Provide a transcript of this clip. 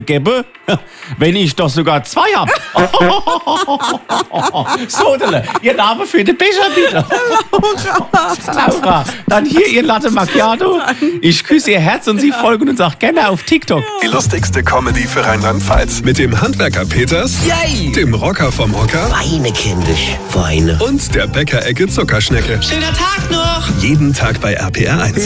gebe, wenn ich doch sogar 2 hab. Sodele, Ihr Name für den Becher, bitte. Laura, dann hier Ihr Latte Macchiato. Ich küsse Ihr Herz und Sie folgen uns auch gerne auf TikTok. Die lustigste Comedy für Rheinland-Pfalz. Mit dem Handwerker Peters, Yay! dem Rocker vom Hocker Weine, kindisch, Weine. und der Bäckerecke Zuckerschnecke. Schöner Tag noch! Jeden Tag bei RPR 1.